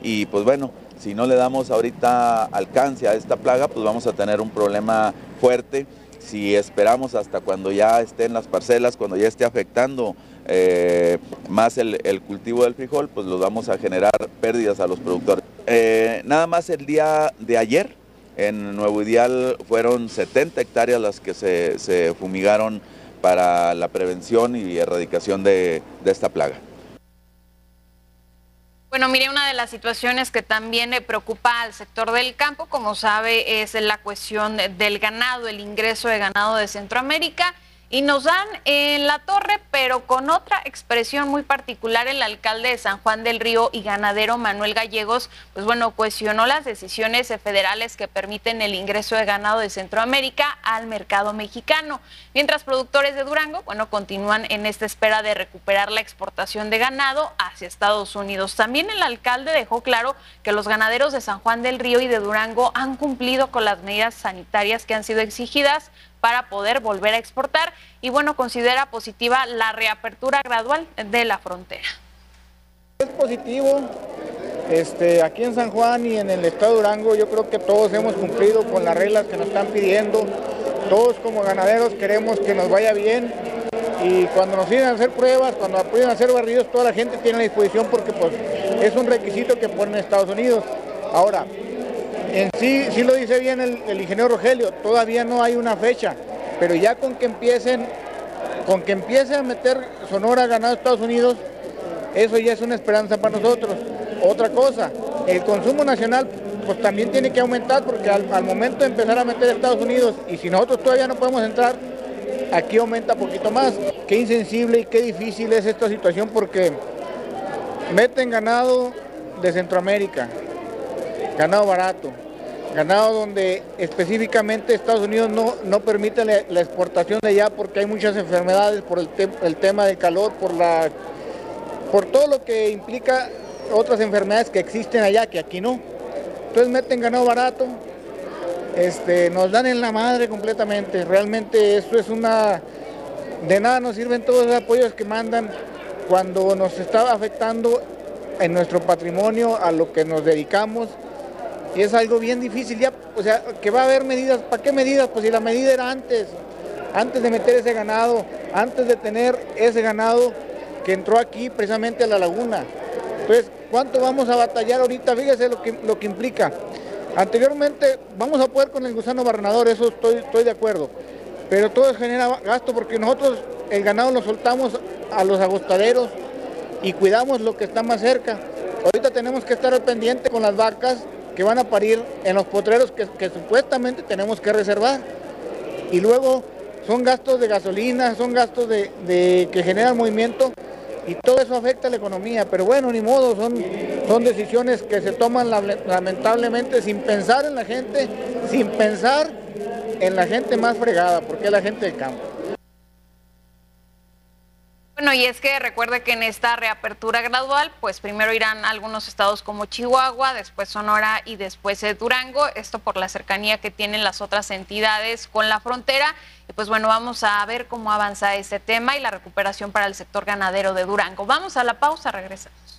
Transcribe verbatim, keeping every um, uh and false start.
y pues bueno, si no le damos ahorita alcance a esta plaga, pues vamos a tener un problema fuerte. Si esperamos hasta cuando ya esté en las parcelas, cuando ya esté afectando eh, más el, el cultivo del frijol, pues los vamos a generar pérdidas a los productores. Eh, nada más el día de ayer, en Nuevo Ideal fueron setenta hectáreas las que se, se fumigaron para la prevención y erradicación de, de esta plaga. Bueno, mire, una de las situaciones que también le preocupa al sector del campo, como sabe, es la cuestión del ganado, el ingreso de ganado de Centroamérica. Y nos dan en la torre, pero con otra expresión muy particular. El alcalde de San Juan del Río y ganadero Manuel Gallegos, pues bueno, cuestionó las decisiones federales que permiten el ingreso de ganado de Centroamérica al mercado mexicano. Mientras productores de Durango, bueno, continúan en esta espera de recuperar la exportación de ganado hacia Estados Unidos. También el alcalde dejó claro que los ganaderos de San Juan del Río y de Durango han cumplido con las medidas sanitarias que han sido exigidas para poder volver a exportar y bueno, considera positiva la reapertura gradual de la frontera. Es positivo, este, aquí en San Juan y en el estado de Durango yo creo que todos hemos cumplido con las reglas que nos están pidiendo, todos como ganaderos queremos que nos vaya bien y cuando nos piden hacer pruebas, cuando nos piden hacer barridos, toda la gente tiene la disposición porque pues es un requisito que ponen en Estados Unidos. Ahora, en sí, sí lo dice bien el, el ingeniero Rogelio, todavía no hay una fecha, pero ya con que empiecen, con que empiece a meter Sonora ganado a Estados Unidos, eso ya es una esperanza para nosotros. Otra cosa, el consumo nacional pues también tiene que aumentar porque al, al momento de empezar a meter a Estados Unidos y si nosotros todavía no podemos entrar, aquí aumenta poquito más. Qué insensible y qué difícil es esta situación porque meten ganado de Centroamérica, ganado barato, ganado donde específicamente Estados Unidos no, no permite la, la exportación de allá porque hay muchas enfermedades por el, te, el tema del calor, por, la, por todo lo que implica otras enfermedades que existen allá, que aquí no. Entonces meten ganado barato, este, nos dan en la madre completamente, realmente esto es una... De nada nos sirven todos los apoyos que mandan cuando nos está afectando en nuestro patrimonio, a lo que nos dedicamos. Y es algo bien difícil, ya, o sea, que va a haber medidas. ¿Para qué medidas? Pues si la medida era antes, antes de meter ese ganado, antes de tener ese ganado que entró aquí precisamente a la laguna. Entonces, ¿cuánto vamos a batallar ahorita? Fíjese lo que, lo que implica. Anteriormente vamos a poder con el gusano barrenador, eso estoy, estoy de acuerdo, pero todo genera gasto porque nosotros el ganado lo soltamos a los agostaderos y cuidamos lo que está más cerca. Ahorita tenemos que estar al pendiente con las vacas que van a parir en los potreros que, que supuestamente tenemos que reservar. Y luego son gastos de gasolina, son gastos de, de que generan movimiento y todo eso afecta a la economía. Pero bueno, ni modo, son, son decisiones que se toman lamentablemente sin pensar en la gente, sin pensar en la gente más fregada, porque es la gente del campo. Bueno, y es que recuerde que en esta reapertura gradual, pues primero irán algunos estados como Chihuahua, después Sonora y después Durango, esto por la cercanía que tienen las otras entidades con la frontera. Y pues bueno, vamos a ver cómo avanza este tema y la recuperación para el sector ganadero de Durango. Vamos a la pausa, regresamos.